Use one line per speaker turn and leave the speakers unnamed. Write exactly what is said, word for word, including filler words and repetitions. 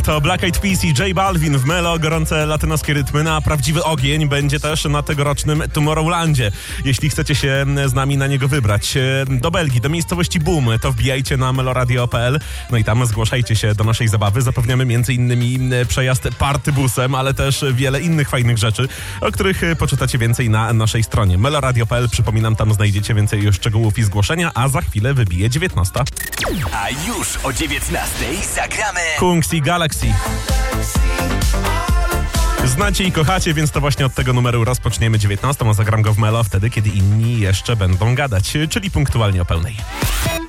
To Black Eyed Peas i J Balvin w Melo, gorące latynoskie rytmy, na prawdziwy ogień będzie też na tegorocznym Tomorrowlandzie. Jeśli chcecie się z nami na niego wybrać do Belgii, do miejscowości Boom, to wbijajcie na meloradio kropka p l, no i tam zgłaszajcie się do naszej zabawy. Zapewniamy między innymi przejazd partybusem, ale też wiele innych fajnych rzeczy, o których poczytacie więcej na naszej stronie meloradio kropka p l. Przypominam, tam znajdziecie więcej szczegółów i zgłoszenia, a za chwilę wybije dziewiętnasta.
A już o dziewiętnastej zagramy
Kungs i Galaxy. Znacie i kochacie, więc to właśnie od tego numeru rozpoczniemy dziewiętnastą, a zagram go w Melo wtedy, kiedy inni jeszcze będą gadać, czyli punktualnie o pełnej.